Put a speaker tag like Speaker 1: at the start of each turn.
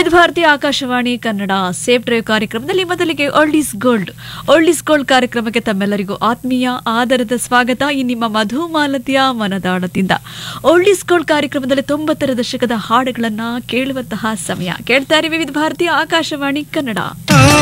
Speaker 1: ವಿವಿಧ Bharati Akashvani Kannada safe drive ಕಾರ್ಯಕ್ರಮದಲ್ಲಿ ಮೊದಲಿಗೆ ಓಲ್ಡ್ ಈಸ್ ಗೋಲ್ಡ್ ಕಾರ್ಯಕ್ರಮಕ್ಕೆ ತಮ್ಮೆಲ್ಲರಿಗೂ ಆತ್ಮೀಯ ಆದರದ ಸ್ವಾಗತ. ಈ ನಿಮ್ಮ ಮಧುಮಾಲತಿಯ ಮನದಾಳದಿಂದ ಓಲ್ಡ್ ಈಸ್ ಗೋಲ್ಡ್ ಕಾರ್ಯಕ್ರಮದಲ್ಲಿ 90ರ ದಶಕದ ಹಾಡುಗಳನ್ನ ಕೇಳುವಂತಹ ಸಮಯ. ಕೇಳ್ತಾರೆ ವಿವಿಧ ಭಾರತಿ ಆಕಾಶವಾಣಿ ಕನ್ನಡ.